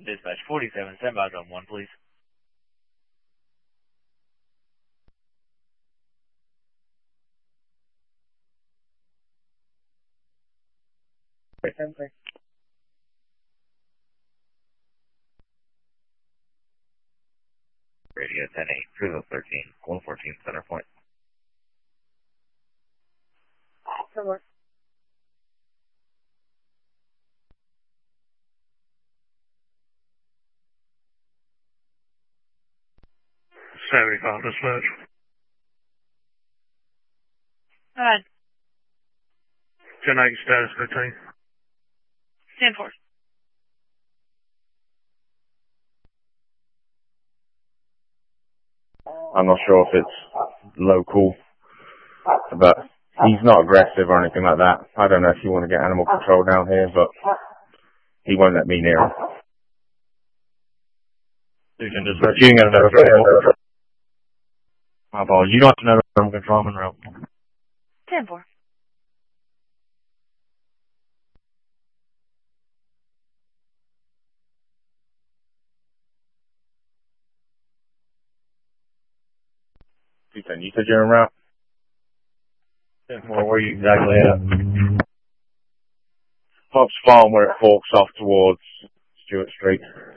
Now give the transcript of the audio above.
Dispatch 47, stand by zone 1, please. Radio 10-8, Cruise 13, 114, center point. Somewhere. Dispatch. Alright. 10-8, status 15. 10-4. I'm not sure if it's local, but he's not aggressive or anything like that. I don't know if you want to get animal control down here, but he won't let me near him. You can get another control. My apologies. You don't have to know animal control, Monroe. 10-4. You said you're en route? 10-4, where are you exactly at? Hobbs Farm, where it forks off towards Stewart Street.